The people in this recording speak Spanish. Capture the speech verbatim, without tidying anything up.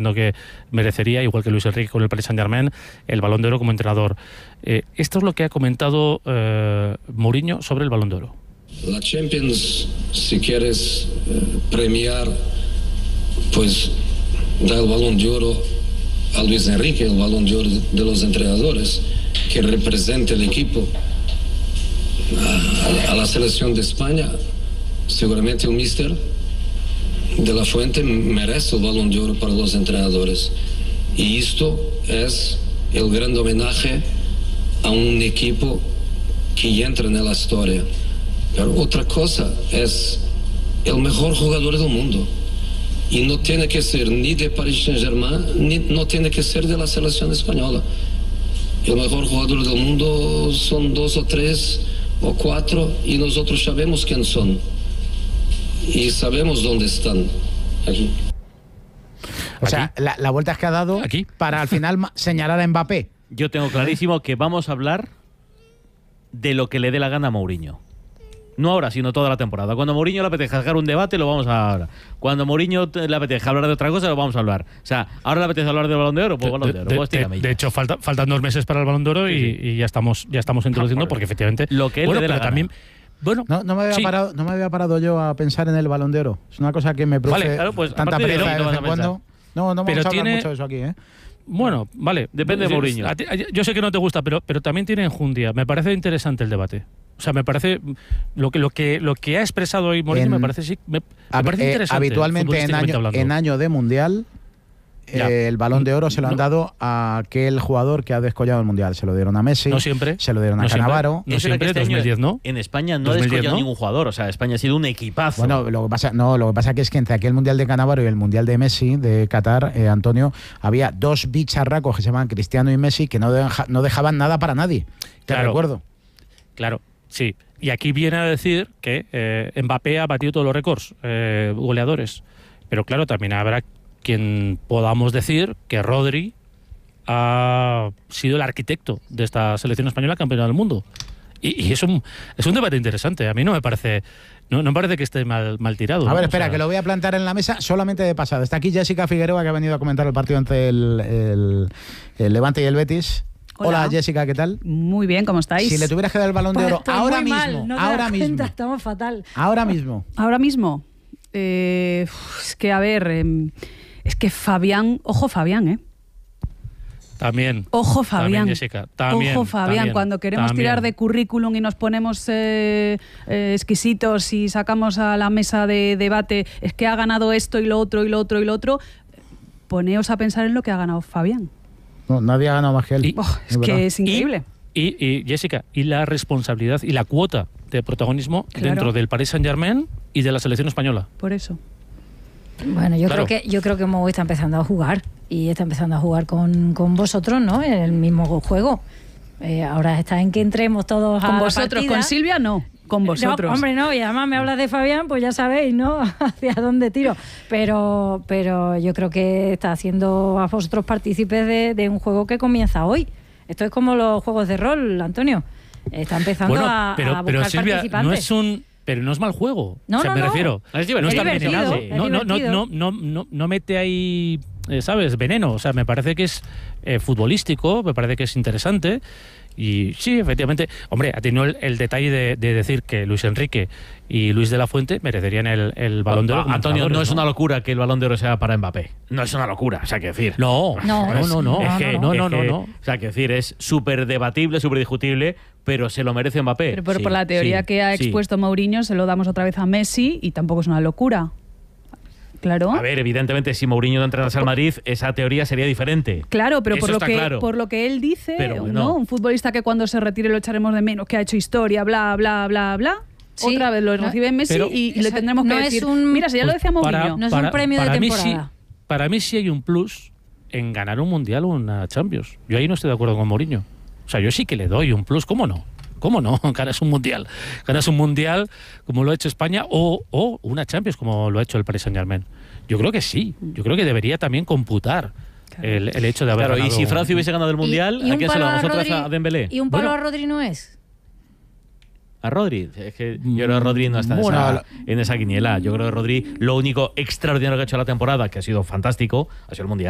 entiendo que merecería, igual que Luis Enrique con el Paris Saint-Germain, el Balón de Oro como entrenador. Eh, esto es lo que ha comentado eh, Mourinho sobre el Balón de Oro. La Champions, si quieres eh, premiar, pues da el Balón de Oro a Luis Enrique, el Balón de Oro de los entrenadores, que representa el equipo. A, a la selección de España, seguramente el míster de la Fuente merece el Balón de Oro para los entrenadores. Y esto es el gran homenaje a un equipo que entra en la historia. Pero otra cosa es el mejor jugador del mundo. Y no tiene que ser ni de Paris Saint-Germain, ni no tiene que ser de la selección española. El mejor jugador del mundo son dos o tres o cuatro y nosotros sabemos quién son. Y sabemos dónde están. Aquí. O sea, la, la vuelta es que ha dado aquí para al final señalar a Mbappé. Yo tengo clarísimo que vamos a hablar de lo que le dé la gana a Mourinho. No ahora, sino toda la temporada. Cuando Mourinho le apetezca sacar un debate, lo vamos a hablar. Cuando Mourinho le apetezca hablar de otra cosa, lo vamos a hablar. O sea, ahora le apetece hablar del Balón de Oro, pues Balón de Oro. De, pues de, de hecho, falta, faltan dos meses para el Balón de Oro sí, y, sí. y ya estamos ya estamos introduciendo, porque efectivamente... Lo que él bueno, le dé pero la también... gana. Bueno, no, no, me había sí. parado, no me había parado yo a pensar en el Balón de Oro. Es una cosa que me produce vale, claro, pues, tanta pereza de, de vez en cuando. No, no pero vamos a tiene... hablar mucho de eso aquí, ¿eh? Bueno, vale. Depende de Mourinho. Yo sé que no te gusta, pero, pero también tiene enjundia. Me parece interesante el debate. O sea, me parece lo que lo que lo que ha expresado hoy Mourinho en, me parece sí, me, me parece eh, interesante. Habitualmente en año, en año de mundial eh, el Balón de Oro se lo han no. dado a aquel jugador que ha descollado el mundial. Se lo dieron a Messi. No siempre. Se lo dieron a no Cannavaro. No siempre. Este dos mil diez, ¿no? En España no ha descollado ¿no? ningún jugador. O sea, España ha sido un equipazo. Bueno, lo que pasa, no, lo que pasa que es que entre aquel mundial de Cannavaro y el mundial de Messi de Qatar, eh, Antonio, había dos bicharracos que se llamaban Cristiano y Messi que no, deja, no dejaban nada para nadie. Te claro, recuerdo. Claro. Sí, y aquí viene a decir que eh, Mbappé ha batido todos los récords eh, goleadores, pero claro, también habrá quien podamos decir que Rodri ha sido el arquitecto de esta selección española campeona del mundo. Y, y es, un, es un debate interesante, a mí no me parece no, no me parece que esté mal, mal tirado. A ver, ¿no? espera, o sea, que lo voy a plantar en la mesa solamente de pasada. Está aquí Jessica Figueroa, que ha venido a comentar el partido entre el, el, el Levante y el Betis. Hola. Hola Jessica, ¿qué tal? Muy bien, ¿cómo estáis? Si le tuvieras que dar el Balón de Oro pues ahora mismo, mal, no ahora mismo, cuenta, estamos fatal. Ahora mismo. Ahora mismo. Eh, es que a ver, eh, es que Fabián, ojo Fabián, ¿eh? También. Ojo Fabián. También, Jessica. También, Ojo Fabián, también, cuando queremos también. tirar de currículum y nos ponemos eh, eh, exquisitos y sacamos a la mesa de debate, es que ha ganado esto y lo otro y lo otro y lo otro, poneos a pensar en lo que ha ganado Fabián. No, nadie ha ganado más que él. Y, oh, es, es que es increíble. Y, y, y, Jessica, y la responsabilidad y la cuota de protagonismo claro. dentro del Paris Saint-Germain y de la selección española. Por eso. Bueno, yo claro. creo que yo creo que Mo está empezando a jugar y está empezando a jugar con, con vosotros, ¿no? En el mismo juego. Eh, ahora está en que entremos todos con a vosotros, la partida. Con Silvia no. Con vosotros. No, hombre, no, y además me hablas de Fabián, pues ya sabéis, ¿no? Hacia dónde tiro. Pero, pero yo creo que está haciendo a vosotros partícipes de, de un juego que comienza hoy. Esto es como los juegos de rol, Antonio. Está empezando bueno, a, pero, a buscar pero Silvia, participantes. no es un... Pero no es mal juego. No, o sea, no, me no. refiero. Es no es está divertido, envenenado. No, no, no, no, no, no, no mete ahí, eh, ¿sabes? Veneno. O sea, me parece que es eh, futbolístico, me parece que es interesante. Y sí, efectivamente, hombre, ha tenido el, el detalle de, de decir que Luis Enrique y Luis de la Fuente merecerían el, el Balón de Oro. Ah, Antonio, no es ¿no? una locura que el Balón de Oro sea para Mbappé. No es una locura, o sea, que decir. No, no, no, no, no. Es que, no, no, es no, que, no. O sea, que decir, es súper debatible, súper discutible, pero se lo merece Mbappé. Pero por, sí, por la teoría sí, que ha sí. expuesto Mourinho, se lo damos otra vez a Messi y tampoco es una locura. Claro. A ver, evidentemente, si Mourinho no entrenase al Madrid, esa teoría sería diferente. Claro, pero por lo, que, claro. por lo que él dice, pero, ¿no? no. Un futbolista que cuando se retire lo echaremos de menos, que ha hecho historia, bla, bla, bla, bla. Sí, otra vez lo no, recibe Messi pero, y, y le tendremos no que es decir, un, mira, si ya pues lo decía Mourinho. para, no es para, un premio para de mí temporada. Sí, para mí sí hay un plus en ganar un Mundial o una Champions. Yo ahí no estoy de acuerdo con Mourinho. O sea, yo sí que le doy un plus, ¿cómo no? ¿Cómo no? Ganas un Mundial. Ganas un Mundial como lo ha hecho España o, o una Champions como lo ha hecho el Paris Saint-Germain. Yo creo que sí. Yo creo que debería también computar claro. el, el hecho de haber claro, ganado. Y si Francia hubiese ganado el Mundial, ¿Y, y ¿a quién se lo damos? ¿Otra Rodri, vez a Dembélé? ¿Y un palo bueno, a Rodri no es? A Rodri, es que yo creo que Rodri no está en, bueno, esa, en esa quiniela. Yo creo que Rodri, lo único extraordinario que ha hecho la temporada, que ha sido fantástico, ha sido el Mundial.